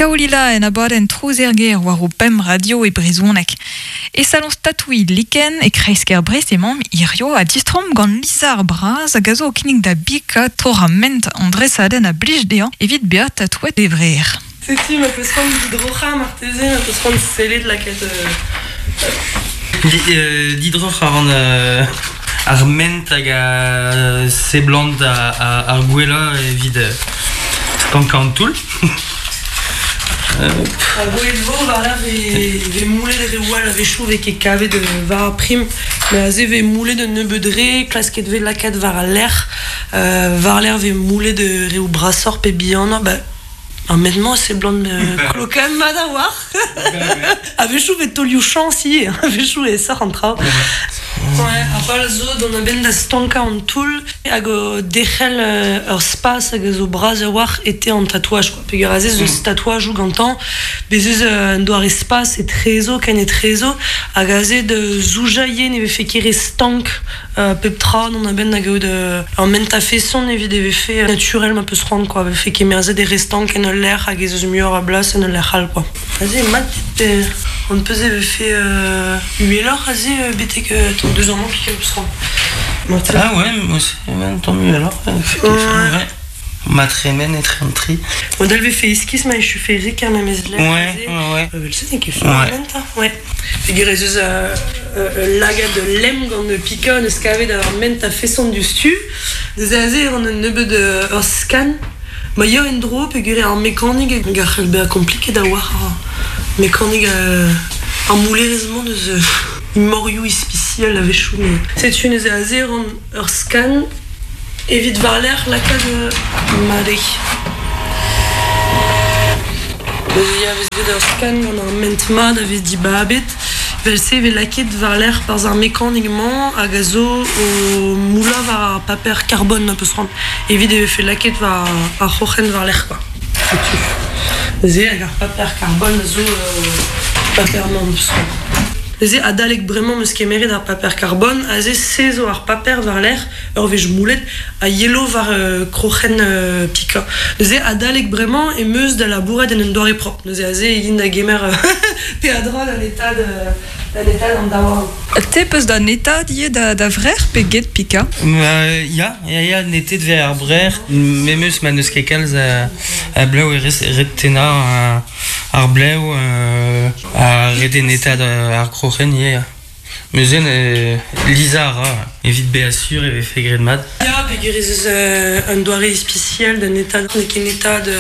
Kaolila en abaden trouzerger war o pem radio e brezhoneg. E salon statoui liken e kreisker brez emam irio a distrom gant lizar braz a gazo o kinnig da bika torament andresaden a blij dean evit beat tatouet evrer. C'est-tu, ma peut se rendre d'hydrocha, martésé, ma peut se rendre scellé de la quête. D'hydrocha arment hag a seblant ar gwella evit kankantoul. Goulet de veau, var là, ve moulet de rewal, ve chou, ve ke kave de var prim, mais azé ve moulet de nebeudre, klasket ve lakat var l'air ve moulet de reu brassor pe biana, bah, maintenant c'est blanc de clocan madawar. Ave chou ve toliou chansi, ave chou et ça rentra. Ouais, après le zoo on a ben da stanka en toul hag o dechel ur spas hag zo braz war était en tatouage quoi. Pegar azez zo tatouage ou gantan bezuz doar espas et trezo ken et trezo hag azez de zoujaye ne fait kire stank peptra on a ben hag o de en menta fesson ne vide fait naturel ma peut se rendre quoi fait que merze des restants ken l'air hag zo mieux à blas en l'air hal quoi. Vas-y mat on peut fait 8 heures azé bête que 2 ans qui peut se rendre. Ah ouais, moi aussi, tant mieux alors. Ouais. Matremen et trentri. On avait fait esquisse, mais je suis fait ric à ma maison. Ouais. C'est qui fait ouais. Figurez-vous, laga de lem dans le pica, on escavé dans la menta fesson du stu. Des azés, on a un nebe de scan. Mais il y a une drôle, figurez en mécanique, c'est compliqué d'avoir mécanique en moulérissement de ce. Moriou spécial avait chou mais c'est une azé en scan évite var l'air la case maré. Il y avait des scan on a maintenant avait dit babet versé ve laquet var l'air par un mécaniquement à gazo au moula va papier carbone un peu se rendre évite fait laquet va à rochen var l'air quoi. C'est tu. Zé papier carbone zo papier non se rendre. Azé adalek vraiment me skemere d'ar papier carbone, azé sezo ar papier var l'air, vej moulet a yellow var krochen pika. Azé adalek vraiment et meuse de la bourrade en doare propre. Azé yin da gemer peadra dans l'état d'en d'avoir. Te peus da neta die da vrer pe get pika? Ya nete de ver ar brer, memeus ma neus kekalz a blau retena ar blau a rede neta ar krochen ya. Muzen lizar évite béassure et fait gré de mad. Ya pegueriz un doare spécial d'un état de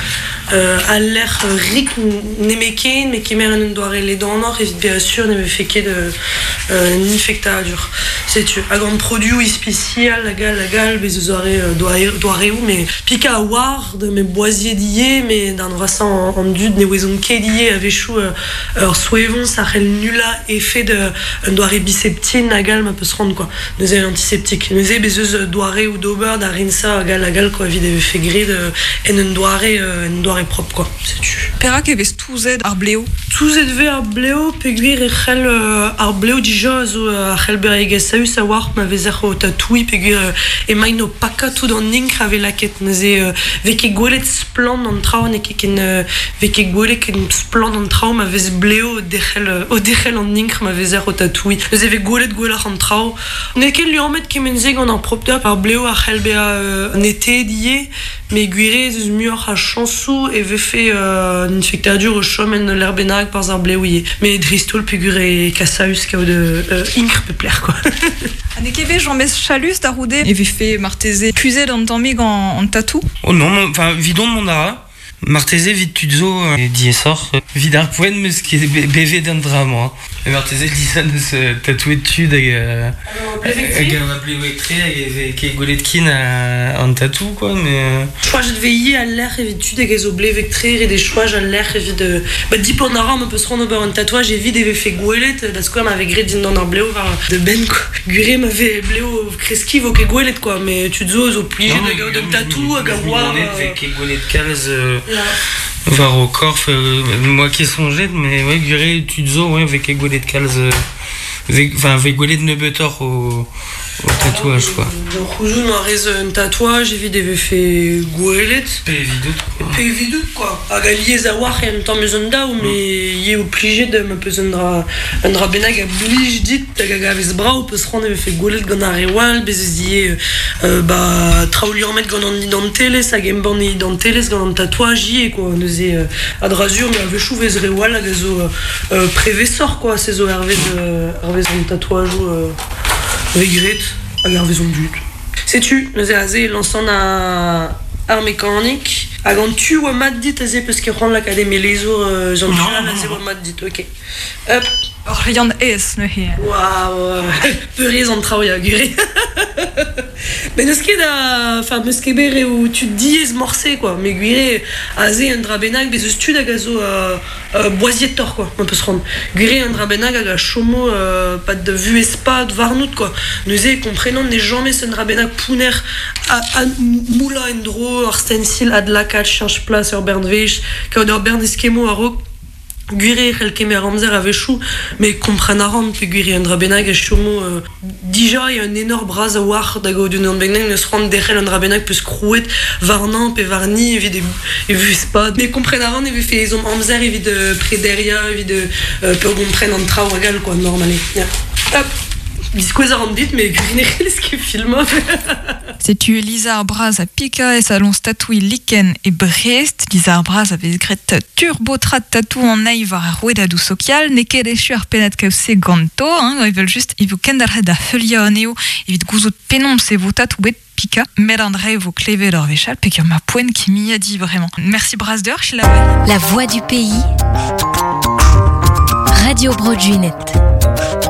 à l'air ric nemeken mais qui mère un doare les dents nord évite béassure ne fait que de infecta dur. C'est tu a grand produit spécial la gal les doare où mais pica war de mes boisiers d'hier mais dans un vassant en dude ne wezon kélié avec chou souevon ça rel nula effet de un doare biseptine la gal peut se rendre quoi. Nous avons antiseptique. Nous avons besoin de doire ou d'ober d'arinsa la gal quoi vide fait gris de en un doire propre quoi. C'est tu. Pera que ves touzet ar bleo. Touzet ve ar bleo peguir e khel ar bleo dija zo khel berege sau savoir ma vezer o tatoui peguir e maino paka tout dans ning avec la quête. Nous veke golet splan en traun et ken veke golet ken splan en traun ma vez bleo de khel en ning ma vezer o tatoui. Nous avons golet en traun. Nekel lui en met kemenzeg en propre par bleo a helbea nete die mais guire des murs à chansou et veut fait une infectature au chomen l'herbenag par un bléouillé mais dristol figure kassaus kao de incre peut plaire quoi. Anekeve j'en mets chalus d'aroudé et fait martésé puisé dans ton mig en tatou. Oh non enfin vidon de mon ara. Marteze vid tuzo diesor vid ar poen meus ket beve d'un drama. Marteze lisan eus tatouet tud hag a blevectre hag ket goletkin an tatou quoi mais je crois que je devais y à l'air et vid tud hag a zo blevectre et des choix à l'air et vid bah dip en ara on peut se rendre over un tatouage et vid fait goelet parce que m'avait gré din dans ar bleo var de ben quoi. Gure m'avait bleo kreski vo ket goelet quoi mais tuzo zo plié de tatou hag a war ket goelet kalz var au corps moi qui songeais mais ouais guré tu zo ouais avec golet de calze enfin avec golet de nebetor au tatouage, quoi. Donc, on a un tatouage, j'ai fait gourelet. Pas évident, quoi. A galier zawar, il y a un temps maison d'au, mais il est obligé de me peser un drabenag à boulige dit, t'as gavé ce bras, on peut se rendre, il fait gourelet gant a rewal, bézizier, traouli en mettre gant en identélé, ça game ban identélé, gant en tatouage, y est, quoi. On faisait à drasure, mais avait chouvé ce rewal, à gazo prévessor, quoi, ces eaux hervé son tatouage ou regret, à garder son but. Sais-tu, nous avons lancé un art mécanique. À quand tu ou mat dit, parce que rend l'académie les eaux, j'en ai là, zéro mat dit, ok. Hop. Rien est, ne hier. Waouh, peu raison de travail à guérir. Mais ne ce qui est enfin, me ce qui est où tu te dis ce morcé, quoi. Mais guérir, azé un drabenag, mais ce stud à gazo, boisier de tort, quoi. On peut se rendre. Guérir un drabenag à la chomo, pas de vue espade, varnout, quoi. Nous comprenons des gens, mais c'est un drabenag pouner, à moula endro, arstensil, ad la cat, change place, urbain veich, quand urbain esquemo à roc. Guiri quelqu'un ramzer avait chou mais comprenne à rendre puis guiri un drabenag chomo déjà il y a un énorme bras à voir d'ago du nom beneng ne se rendre derrière un drabenag plus crouet varnant puis varni et vu pas mais comprenne à rendre il fait ils ont ramzer il de préderia il de peut comprendre en trawagal quoi normal hop bisquoisa rendit mais guiri ce qui filme. C'est-tu Lisa Arbraz à Pika et salon statouille Liken et Brest. Lisa Arbraz avait grette turbo trat tatou en naïvar à rouedadou social. Neke les chuar penat kausé ganto. Ils veulent juste, ils vous kendarhe da felia en eo. Ils vite gouzot penom c'est vos tatouet Pika. Mélandre vos clévé leur véchal. Pékin ma poigne qui m'y a dit vraiment. Merci Brasder, chez la voix du pays. Radio Broadway Net.